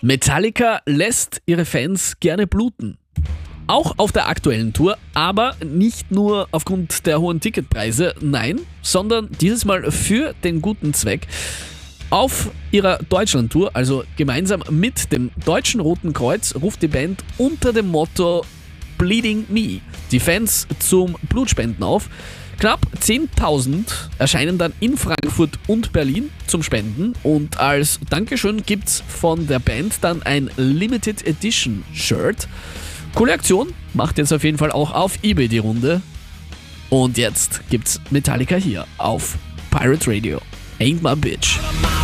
Metallica lässt ihre Fans gerne bluten. Auch auf der aktuellen Tour, aber nicht nur aufgrund der hohen Ticketpreise, nein, sondern dieses Mal für den guten Zweck. Auf ihrer Deutschland-Tour, also gemeinsam mit dem Deutschen Roten Kreuz, ruft die Band unter dem Motto Bleeding Me die Fans zum Blutspenden auf. Knapp 10.000 erscheinen dann in Frankfurt und Berlin zum Spenden und als Dankeschön gibt's von der Band dann ein Limited Edition Shirt. Coole Aktion, macht jetzt auf jeden Fall auch auf eBay die Runde. Und jetzt gibt's Metallica hier auf Pirate Radio. Ain't my bitch.